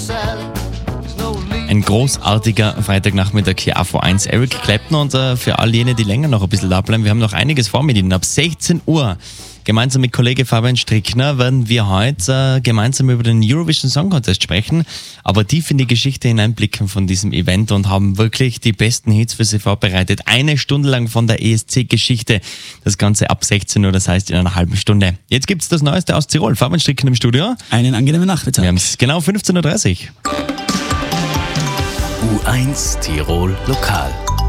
Ein großartiger Freitagnachmittag hier AV1. Eric Clapton und für all jene, die länger noch ein bisschen da bleiben, wir haben noch einiges vor mit Ihnen. Ab 16 Uhr, gemeinsam mit Kollege Fabian Strickner, werden wir heute gemeinsam über den Eurovision Song Contest sprechen, aber tief in die Geschichte hineinblicken von diesem Event und haben wirklich die besten Hits für Sie vorbereitet. 1 Stunde lang von der ESC-Geschichte. Das Ganze ab 16 Uhr, das heißt in einer halben Stunde. Jetzt gibt's das Neueste aus Tirol. Fabian Strickner im Studio. Einen angenehmen Nachmittag. Wir haben es genau 15.30 Uhr. U1 Tirol Lokal.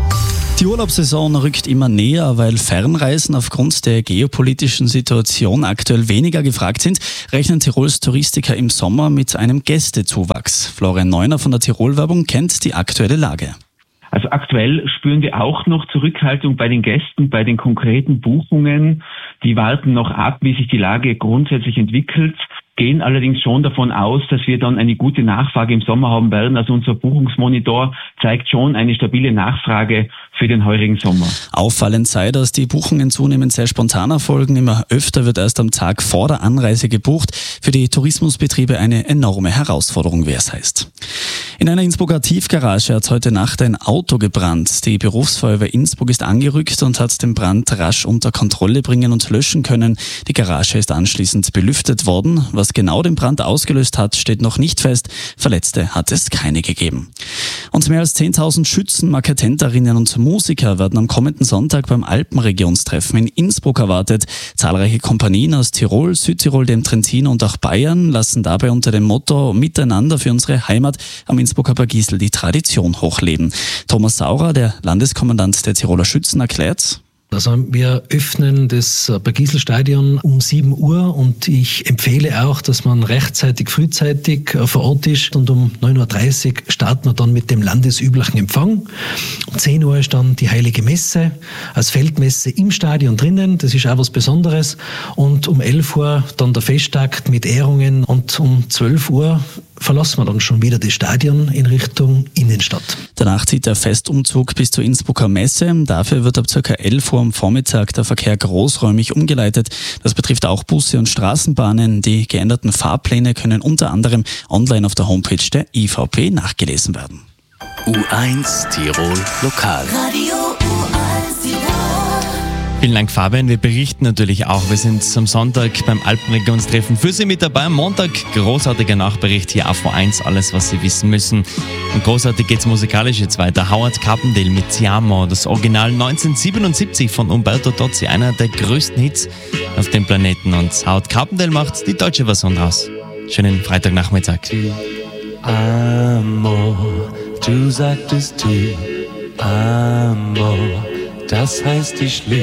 Die Urlaubssaison rückt immer näher, weil Fernreisen aufgrund der geopolitischen Situation aktuell weniger gefragt sind, rechnen Tirols Touristiker im Sommer mit einem Gästezuwachs. Florian Neuner von der Tirol-Werbung kennt die aktuelle Lage. Also aktuell spüren wir auch noch Zurückhaltung bei den Gästen, bei den konkreten Buchungen. Die warten noch ab, wie sich die Lage grundsätzlich entwickelt, gehen allerdings schon davon aus, dass wir dann eine gute Nachfrage im Sommer haben werden. Also unser Buchungsmonitor zeigt schon eine stabile Nachfrage für den heurigen Sommer. Auffallend sei, dass die Buchungen zunehmend sehr spontan erfolgen. Immer öfter wird erst am Tag vor der Anreise gebucht. Für die Tourismusbetriebe eine enorme Herausforderung, wie es heißt. In einer Innsbrucker Tiefgarage hat heute Nacht ein Auto gebrannt. Die Berufsfeuerwehr Innsbruck ist angerückt und hat den Brand rasch unter Kontrolle bringen und löschen können. Die Garage ist anschließend belüftet worden. Was genau den Brand ausgelöst hat, steht noch nicht fest. Verletzte hat es keine gegeben. Und mehr als 10.000 Schützen, Marketenterinnen und Musiker werden am kommenden Sonntag beim Alpenregionstreffen in Innsbruck erwartet. Zahlreiche Kompanien aus Tirol, Südtirol, dem Trentino und auch Bayern lassen dabei unter dem Motto Miteinander für unsere Heimat am Innsbrucker Bergisel die Tradition hochleben. Thomas Saurer, der Landeskommandant der Tiroler Schützen, erklärt: Also wir öffnen das Bergisel-Stadion um 7 Uhr und ich empfehle auch, dass man frühzeitig vor Ort ist, und um 9.30 Uhr starten wir dann mit dem landesüblichen Empfang. Um 10 Uhr ist dann die Heilige Messe als Feldmesse im Stadion drinnen, das ist auch was Besonderes, und um 11 Uhr dann der Festakt mit Ehrungen und um 12 Uhr verlassen wir dann schon wieder das Stadion in Richtung Innenstadt. Danach zieht der Festumzug bis zur Innsbrucker Messe. Dafür wird ab ca. 11 Uhr am Vormittag der Verkehr großräumig umgeleitet. Das betrifft auch Busse und Straßenbahnen. Die geänderten Fahrpläne können unter anderem online auf der Homepage der IVP nachgelesen werden. U1 Tirol Lokal. Radio U1 Tirol. Vielen Dank, Fabian. Wir berichten natürlich auch. Wir sind am Sonntag beim Alpenregionstreffen für Sie mit dabei. Am Montag großartiger Nachbericht hier AV1, alles, was Sie wissen müssen. Und großartig geht's musikalisch jetzt weiter. Howard Carpendale mit Ti Amo, das Original 1977 von Umberto Tozzi, einer der größten Hits auf dem Planeten. Und Howard Carpendale macht die deutsche Version draus. Schönen Freitagnachmittag. Ti Amo, du sagtest Ti Amo, das heißt ich liebe.